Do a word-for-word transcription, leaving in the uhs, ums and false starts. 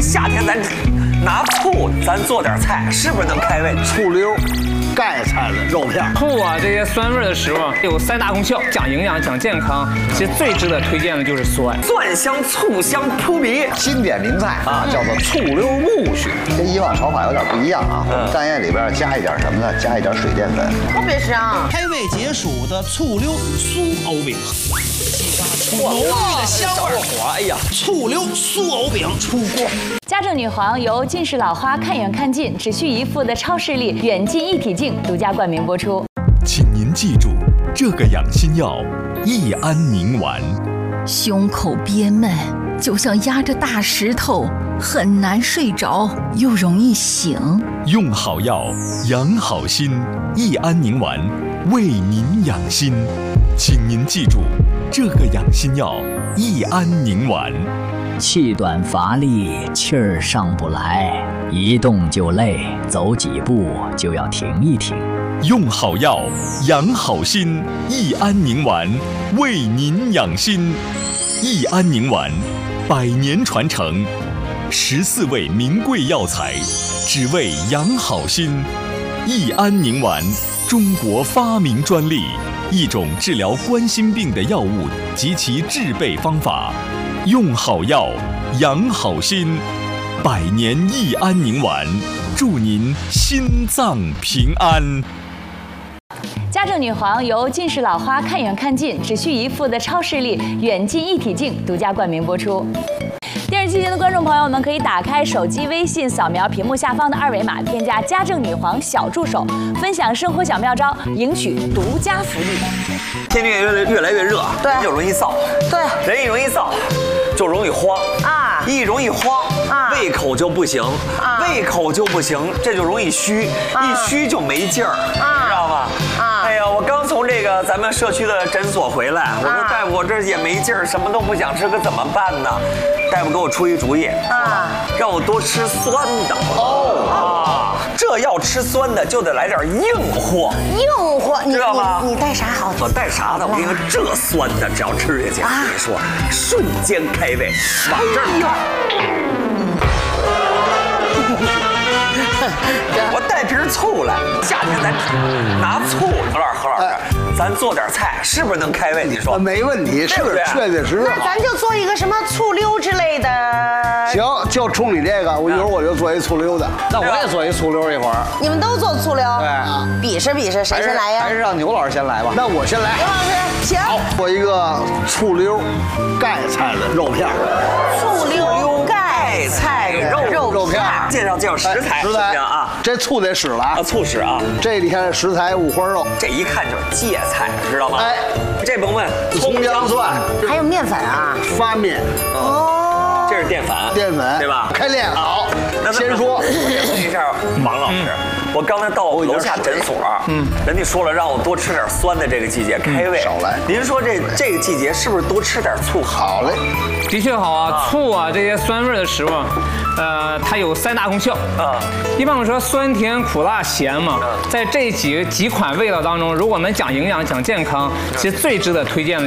夏天咱拿醋咱做点菜，是不是能开胃？ 醋溜、盖菜的肉片。 醋啊，这些酸味的食物有三大功效，讲营养、讲健康。其实最值得推荐的就是酸， 蒜香、醋香扑鼻。 经典名菜啊，叫做醋溜木须，跟以往炒法有点不一样啊。我们干叶里边加一点什么呢？加一点水淀粉， 特别香。 开胃解暑的醋溜酥藕饼，激发出浓郁的香味。 火，哎呀， 醋溜酥藕饼出锅。 家政女皇由近视老花看远看近，只需一副的超视力远近一体镜独家冠名播出。 请您记住，这个养心药益安宁丸。 胸口憋闷，就像压着大石头，很难睡着，又容易醒。 用好药，养好心，益安宁丸为您养心。请您记住，这个养心药益安宁丸。 气短乏力，气儿上不来，一动就累，走几步就要停一停。 用好药，养好心，益安宁丸为您养心。益安宁丸，百年传承，十四味名贵药材，只为养好心。益安宁丸，中国发明专利，一种治疗冠心病的药物及其制备方法。用好药，养好心，百年益安宁丸，祝您心脏平安。 家政女皇由近视老花看远看近，只需一副的超视力远近一体镜独家冠名播出。电视机前的观众朋友们，可以打开手机微信，扫描屏幕下方的二维码，添加家政女皇小助手，分享生活小妙招，赢取独家福利。 天气越越来越热， 对， 就容易燥。 对， 人一容易燥，就容易慌啊， 一容易慌啊，胃口就不行啊，胃口就不行，这就容易虚，一虚就没劲儿啊，知道吗？啊，哎呀，我刚从这个咱们社区的诊所回来，我说大夫，我这也没劲儿，什么都不想吃，可怎么办呢？大夫给我出一主意啊，让我多吃酸的哦啊，这要吃酸的就得来点硬货， 硬货，你知道吗？ 你带啥好？ 我带啥的？我跟你说，这酸的只要吃下去，我跟你说，瞬间开胃，往这儿我带瓶醋来，夏天咱拿醋喝点喝点，咱做点菜，是不是能开胃？你说没问题，是确确实实。 那咱就做一个什么醋溜之类的。 行，就冲你这个，我一会儿我就做一醋溜的。 那我也做一醋溜一会儿。 你们都做醋溜？ 对， 比试比试，谁先来呀？ 还是让牛老师先来吧。 那我先来。 牛老师，请。 做一个醋溜盖菜的肉片。 醋溜盖菜的肉肉片。 介绍介绍食材。 食材啊， 这醋得使了啊， 醋使啊。 这里看食材五花肉， 这一看就是芥菜，知道吗？哎，这甭问， 葱姜蒜， 还有面粉啊， 发面。 哦， 这是淀粉， 淀粉对吧？ 开练好，先说。 我先问一下王老师，我刚才到楼下诊所，嗯，人家说了让我多吃点酸的，这个季节开胃。 少来。 您说这这个季节是不是多吃点醋好？ 好嘞， 的确好啊，醋啊这些酸味的食物，呃，它有三大功效啊。一般我们说酸甜苦辣咸嘛，在这几几款味道当中，如果我们讲营养、讲健康，其实最值得推荐的。